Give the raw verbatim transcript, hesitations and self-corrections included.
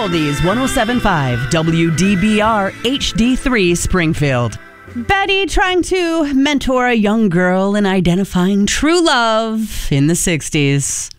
Oldies one oh seven point five W D B R H D three Springfield. Betty trying to mentor a young girl in identifying true love in the sixties.